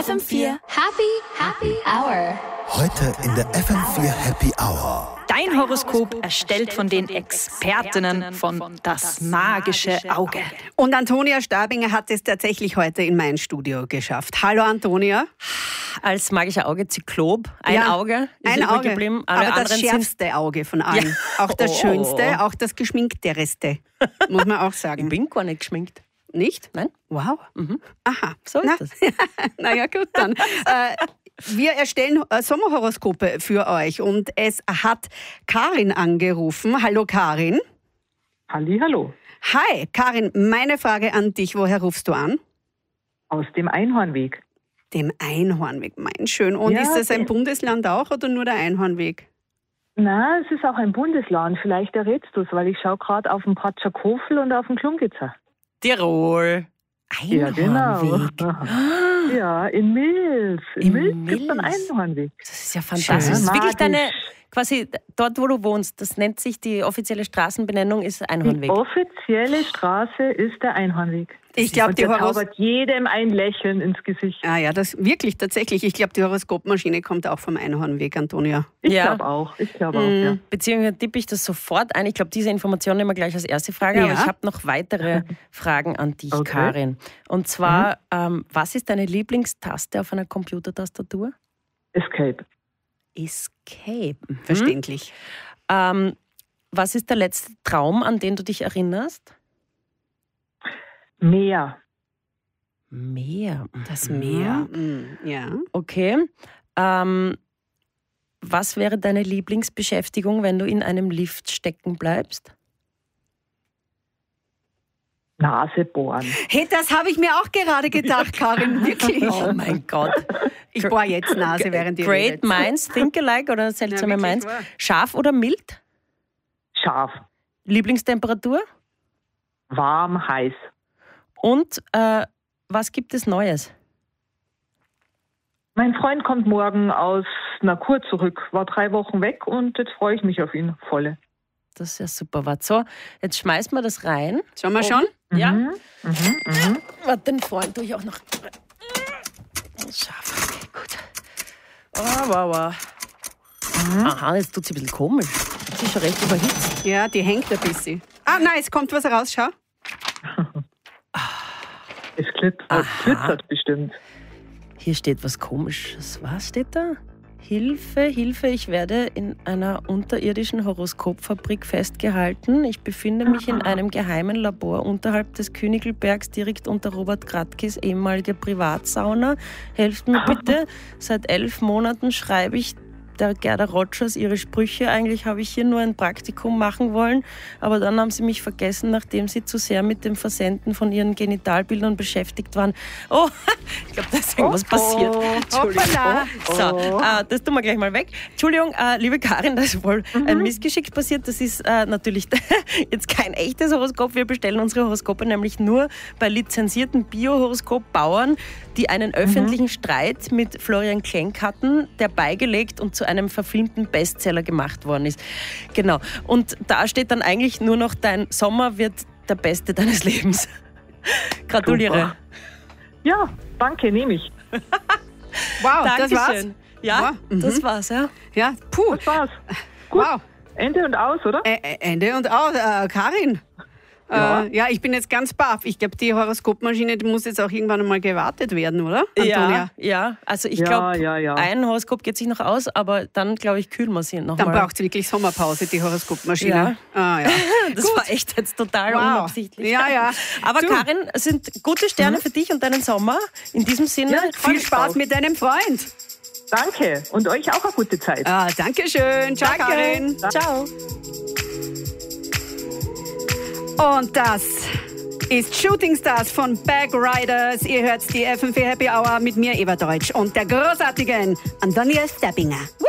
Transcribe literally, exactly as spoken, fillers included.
F M vier Happy, Happy Hour. Heute in der F M vier Happy Hour. Dein Horoskop erstellt von den Expertinnen von Das Magische Auge. Und Antonia Stabinger hat es tatsächlich heute in mein Studio geschafft. Hallo Antonia. Als magischer Auge Zyklop. Ein Ja, Auge ist ein übrig Auge. geblieben. Alle Aber das anderen schärfste sind... Auge von allen. Ja. Auch das Oh. schönste, auch das geschminktereste. Muss man auch sagen. Ich bin gar nicht geschminkt. Nicht? Nein. Wow. Aha. So ist Na, das. Naja, gut dann. äh, wir erstellen äh, Sommerhoroskope für euch und es hat Karin angerufen. Hallo Karin. Hallihallo, Hi, Karin, meine Frage an dich. Woher rufst du an? aus dem Einhornweg. Dem Einhornweg, mein schön. Und Ja, ist das ein okay. Bundesland auch oder nur der Einhornweg? Na, es ist auch ein Bundesland, vielleicht errätst du es, weil ich schaue gerade auf den Patschakofel und auf den Klungitzer. Tirol. Ja, genau. Einhornweg. Ja, in Milz. In, In Milz gibt es einen Milz. Einhornweg. Das ist ja fantastisch. Das ist Schön. wirklich deine, Magisch. quasi dort, wo du wohnst, das nennt sich die offizielle Straßenbenennung, ist Die Einhornweg. offizielle Straße ist der Einhornweg. Ich glaube, Und die der Horos zaubert jedem ein Lächeln ins Gesicht. ah, ja, das wirklich tatsächlich. Ich glaube, die Horoskopmaschine kommt auch vom Einhornweg, Antonia. Ich Ja. glaube auch. Ich glaube auch, ja. Beziehungsweise tippe ich das sofort ein. Ich glaube, diese Information nehmen wir gleich als erste Frage. Ja. Aber ich habe noch weitere Fragen an dich, Okay. Karin. Und zwar, ähm, was ist deine Lieblingstaste auf einer Computertastatur? Escape. Escape. Mhm. Verständlich. Ähm, was ist der letzte Traum, an den du dich erinnerst? Meer. Meer. Das Mhm. Meer. Mm, ja. Okay. Ähm, was wäre deine Lieblingsbeschäftigung, wenn du in einem Lift stecken bleibst? Nase bohren. Hey, das habe ich mir auch gerade gedacht, Karin. Wirklich. Oh mein Gott. Ich bohre jetzt Nase, während ihr Great redet. Minds think alike oder seltsame Ja, wirklich Minds. wahr. Scharf oder mild? Scharf. Lieblingstemperatur? Warm, heiß. Und äh, was gibt es Neues? Mein Freund kommt morgen aus einer Kur zurück, war drei Wochen weg und jetzt freue ich mich auf ihn volle. Das ist ja super. Warte, so, jetzt schmeißen wir das rein. Schauen wir schon? Ja. Mhm, mhm, mhm. Warte, den Freund tue ich auch noch. Scharf, okay, gut. Oh, wow, wow. Aha, jetzt tut sie ein bisschen komisch. Sie ist schon recht überhitzt. Ja, die hängt ein bisschen. Ah, nein, es kommt was raus, schau. Es glitzert, Aha. glitzert bestimmt. Hier steht was Komisches. Was steht da? Hilfe, Hilfe, ich werde in einer unterirdischen Horoskopfabrik festgehalten. Ich befinde mich in einem geheimen Labor unterhalb des Königelbergs, direkt unter Robert Kratkis ehemaliger Privatsauna. Helft mir bitte. Seit elf Monaten schreibe ich der Gerda Rogers ihre Sprüche. Eigentlich habe ich hier nur ein Praktikum machen wollen, aber dann haben sie mich vergessen, nachdem sie zu sehr mit dem Versenden von ihren Genitalbildern beschäftigt waren. Oh, ich glaube, da ist irgendwas passiert. Entschuldigung. Hoppala. So, äh, das tun wir gleich mal weg. Entschuldigung, äh, liebe Karin, da ist wohl ein Missgeschick passiert. Das ist äh, natürlich jetzt kein echtes Horoskop. Wir bestellen unsere Horoskope nämlich nur bei lizenzierten Bio-Horoskop-Bauern, die einen öffentlichen Streit mit Florian Klenk hatten, der beigelegt und zu einem verfilmten Bestseller gemacht worden ist. Genau. Und da steht dann eigentlich nur noch, dein Sommer wird der beste deines Lebens. Gratuliere. Super. Ja, danke, nehme ich. Wow, das war's. Dankeschön. Ja, Wow. das war's, ja. Ja, puh. Das war's. Gut. Wow. Ende und aus, oder? Ä- Ä- Ende und aus. Äh, Karin. Ja. Äh, ja, ich bin jetzt ganz baff. Ich glaube, die Horoskopmaschine die muss jetzt auch irgendwann einmal gewartet werden, oder? Antonia? Ja, ja, also ich Ja, glaube, ja, ja. ein Horoskop geht sich noch aus, aber dann, glaube ich, kühlen wir sie noch Dann mal. braucht sie wirklich Sommerpause, die Horoskopmaschine. Ja. Ah, ja. Das war echt jetzt total Wow. unabsichtlich. Ja, ja. Aber Du. Karin, es sind gute Sterne für dich und deinen Sommer. In diesem Sinne, Ja, Viel Spaß mit deinem Freund. Danke. Und euch auch eine gute Zeit. Ah, danke schön. Ciao, Danke. Karin. Ciao. Und das ist Shooting Stars von Back Riders. Ihr hört die F M vier Happy Hour mit mir, Eva Deutsch, und der großartigen Antonia Stabinger.